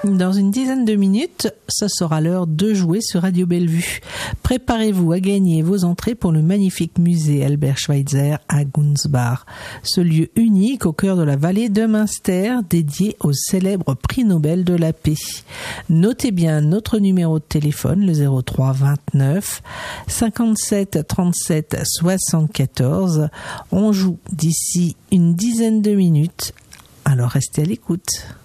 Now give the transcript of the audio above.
Dans une dizaine de minutes, ça sera l'heure de jouer sur Radio Bellevue. Préparez-vous à gagner vos entrées pour le magnifique musée Albert Schweitzer à Gunzbach. Ce lieu unique au cœur de la vallée de Münster, dédié au célèbre prix Nobel de la paix. Notez bien notre numéro de téléphone, le 03 29 57 37 74. On joue d'ici une dizaine de minutes, alors restez à l'écoute.